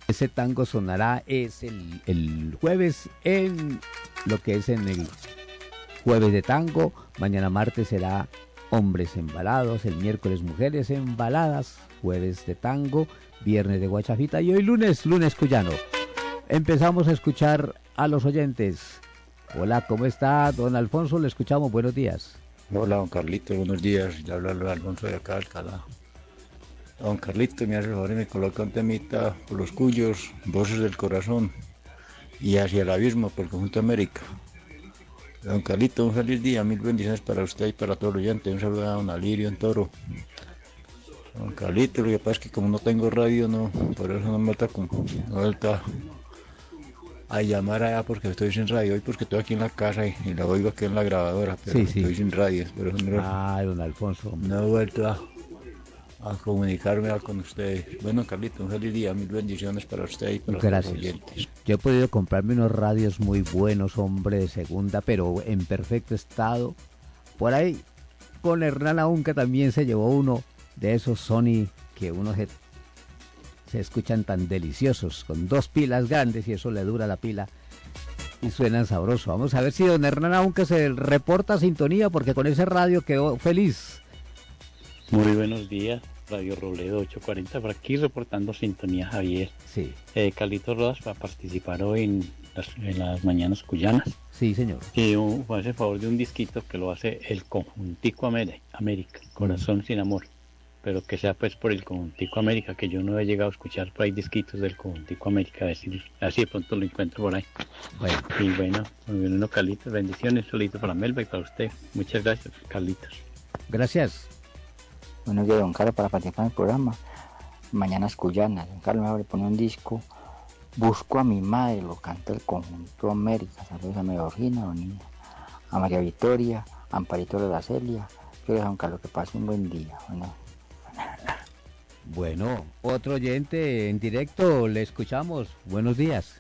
Ese tango sonará es el jueves en lo que es en el jueves de tango. Mañana martes será hombres embalados, el miércoles mujeres embaladas, jueves de tango, viernes de guachafita y hoy lunes cuyano. Empezamos a escuchar a los oyentes. Hola, ¿cómo está don Alfonso? Le escuchamos, buenos días. Hola, don Carlito, buenos días. Ya habla Alfonso de acá de Alcalá. Don Carlito, me hace el favor y me coloca un temita por los cuyos, voces del corazón y hacia el abismo por el conjunto de América. Don Carlito, un feliz día, mil bendiciones para usted y para todos los oyentes. Un saludo a don Alirio en Toro. Don Carlito, lo que pasa es que como no tengo radio, no, por eso no me vuelta a llamar allá porque estoy sin radio. Hoy porque estoy aquí en la casa y la oigo aquí en la grabadora, pero sí, estoy sin radio. Por eso don Alfonso. No he vuelto a comunicarme con ustedes. Bueno, Carlito, un feliz día, mil bendiciones para usted y para Gracias. Los oyentes. Yo he podido comprarme unos radios muy buenos, hombre, de segunda, pero en perfecto estado. Por ahí, con Hernán Aunca también se llevó uno de esos Sony que uno se escuchan tan deliciosos, con 2 pilas grandes y eso le dura la pila y suenan sabroso. Vamos a ver si don Hernán Aunca se reporta sintonía porque con ese radio quedó feliz. Muy buenos días, Radio Robledo 840, por aquí reportando sintonía Javier. Sí. Carlitos Rodas va a participar hoy en las mañanas cuyanas. Sí, señor. Y hace favor de un disquito que lo hace el Conjuntico América, Corazón sin Amor. Pero que sea pues por el Conjuntico América, que yo no he llegado a escuchar por ahí disquitos del Conjuntico América, así de pronto lo encuentro por ahí. Bueno. Y bueno, Carlitos, bendiciones, solito para Melba y para usted. Muchas gracias, Carlitos. Gracias. Buenos días, don Carlos, para participar en el programa. Mañanas cuyanas. Don Carlos me pone un disco. Busco a mi madre, lo canta el Conjunto América. Saludos a María Orgina, a María Victoria, a Amparito de la Celia. Quiero don Carlos que pase un buen día. Bueno, otro oyente en directo, le escuchamos. Buenos días.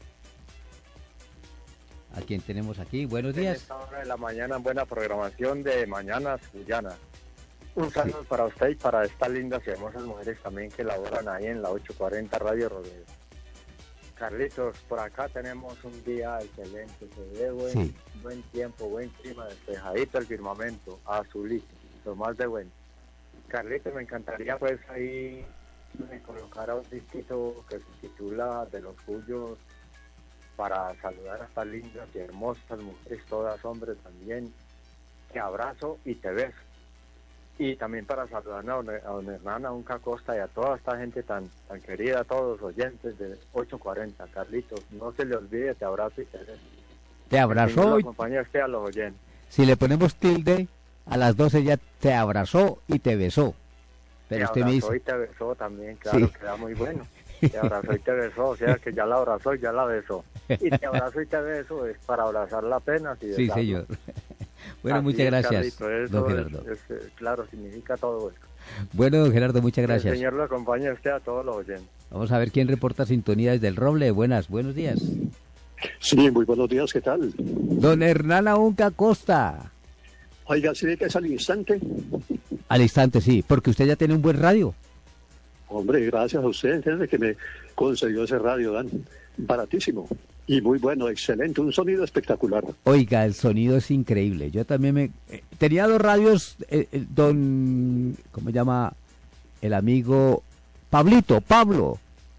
¿A quién tenemos aquí? Buenos días. En esta hora de la mañana, buena programación de Mañanas Cuyanas. Un saludo para usted y para estas lindas y hermosas mujeres también que laboran ahí en la 840 Radio Rodeo. Carlitos, por acá tenemos un día excelente, se ve buen tiempo, buen clima, despejadito el firmamento, azulito, lo más de bueno. Carlitos, me encantaría pues ahí me colocara un disquito que se titula De los Cuyos para saludar a estas lindas y hermosas mujeres, todas hombres también. Te abrazo y te beso. Y también para saludar a don Hernán Aunca Costa y a toda esta gente tan querida, a todos los oyentes de 840. Carlitos, no se le olvide, te abrazo y te beso. Te abrazó. Acompaña usted a los oyentes. Si le ponemos tilde, a las 12 ya te abrazó y te besó. Pero te usted me dice. Te abrazó y te besó también, claro, sí. Queda muy bueno. Te abrazó y te besó, o sea que ya la abrazó y ya la besó. Y te abrazo y te beso es para abrazarla apenas y besarla. Sí, señor. Bueno, así muchas gracias, Carlito, don Gerardo. Claro, significa todo eso. Bueno, don Gerardo, muchas gracias. El Señor lo acompañe a usted a todos los oyentes. Vamos a ver quién reporta sintonía desde el Roble. Buenos días. Sí, muy buenos días, ¿qué tal? Don Hernán Aunca Costa. Oiga, ¿sí ve que es al instante? Al instante, sí, porque usted ya tiene un buen radio. Hombre, gracias a usted, desde que me concedió ese radio, Dan. Baratísimo. Y muy bueno, excelente, un sonido espectacular. Oiga, el sonido es increíble. Yo también tenía 2 radios, ¿cómo se llama? El amigo Pablo.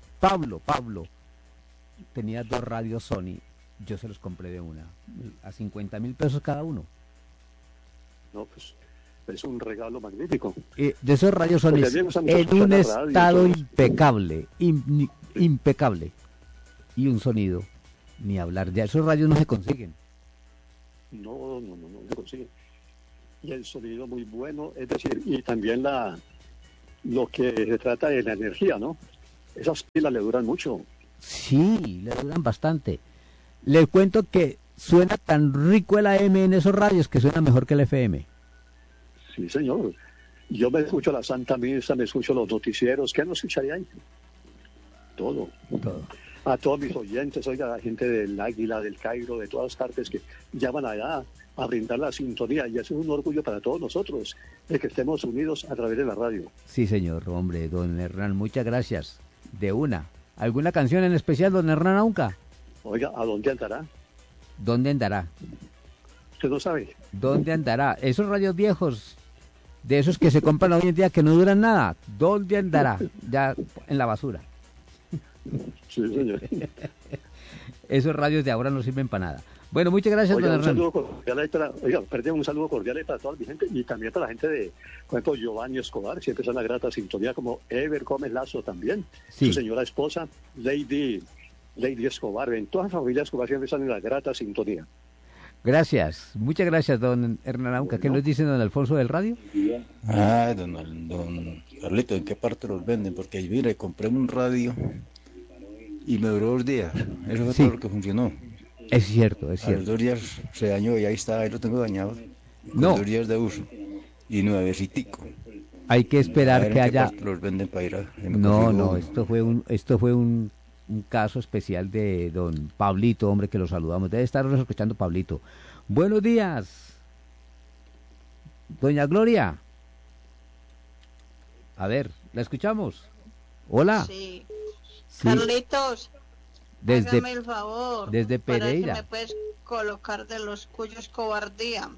Tenía 2 radios Sony. Yo se los compré de una, a 50,000 pesos cada uno. No, pues es un regalo magnífico. De esos radios Sony en un estado impecable, impecable. Y un sonido. Ni hablar, ya esos radios no se consiguen. No se consiguen. Y el sonido muy bueno, es decir, y también lo que se trata de la energía, ¿no? Esas pilas le duran mucho. Sí, le duran bastante. Le cuento que suena tan rico el AM en esos radios que suena mejor que el FM. Sí, señor. Yo me escucho la Santa Misa, me escucho los noticieros. ¿Qué no escucharía ahí? Todo. A todos mis oyentes, oiga, la gente del Águila, del Cairo, de todas partes que llaman allá a brindar la sintonía, y eso es un orgullo para todos nosotros, de que estemos unidos a través de la radio. Sí, señor, hombre, don Hernán, muchas gracias. De una. ¿Alguna canción en especial, don Hernán Aunca? Oiga, ¿a dónde andará? ¿Dónde andará? ¿Usted no sabe? ¿Dónde andará? Esos radios viejos, de esos que se compran hoy en día que no duran nada, ¿dónde andará? Ya en la basura. Sí, señor. Esos radios de ahora no sirven para nada. Bueno, muchas gracias, Oiga, don un Hernán. saludo cordial ahí para, oiga, perdón, un saludo cordial ahí para toda mi gente y también para la gente de, por ejemplo, Giovanni Escobar, siempre está en la grata sintonía, como Ever Gómez Lazo también, Sí. su señora esposa, Lady Escobar, en toda la familia Escobar siempre están en la grata sintonía. Gracias, muchas gracias, don Hernán Aunca. ¿Qué nos dice don Alfonso del radio? Ah, don Carlito, ¿en qué parte los venden? Porque mire, compré un radio y me duró 2 días. Eso fue Sí. todo lo que funcionó. Es cierto, es A los cierto. 2 días se dañó y ahí está, ahí lo tengo dañado. Con No. 2 días de uso. Y nuevecitico. Hay que A esperar ver que en qué haya... parte los venden para ir a... No, esto fue un caso especial de don Pablito, hombre, que lo saludamos. Debe estarnos escuchando Pablito. Buenos días, doña Gloria. A ver, ¿la escuchamos? Hola. Sí. Sí, Carlitos, desde, hágame el favor. desde Para Pereira. que me puedes colocar de los cuyos cobardía.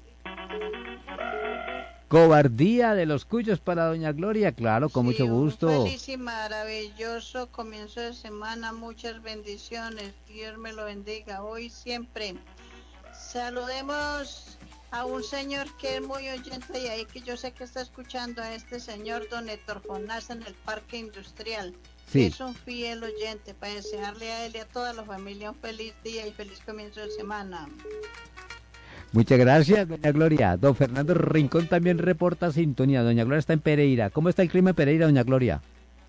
Cobardía de los Cuyos para doña Gloria, claro, con mucho Sí, gusto. Un feliz y maravilloso comienzo de semana. Muchas bendiciones. Dios me lo bendiga hoy y siempre. Saludemos a un señor que es muy oyente y ahí que yo sé que está escuchando a este señor, don Héctor Jonás, en el Parque Industrial. Sí. Es un fiel oyente, para desearle a él y a toda la familia un feliz día y feliz comienzo de semana. Muchas gracias, doña Gloria. Don Fernando Rincón también reporta sintonía. Doña Gloria está en Pereira. ¿Cómo está el clima en Pereira, doña Gloria?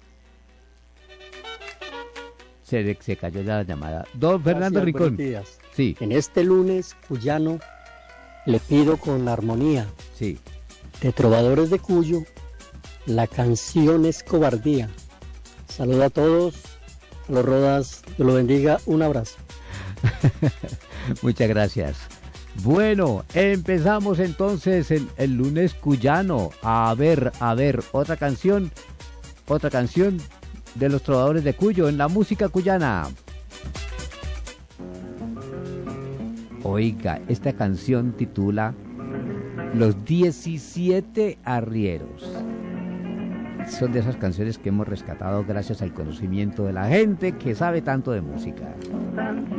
Se cayó ya la llamada. Don Fernando Gracias, Rincón. buenos días. Sí, En este lunes cuyano le pido con la armonía sí. de Trovadores de Cuyo, la canción es Cobardía. Saludo a todos, a los Rodas, Dios lo bendiga, un abrazo. Muchas gracias. Bueno, empezamos entonces el lunes cuyano. A ver, otra canción de los Trovadores de Cuyo en la música cuyana. Oiga, esta canción titula Los 17 Arrieros. Son de esas canciones que hemos rescatado gracias al conocimiento de la gente que sabe tanto de música.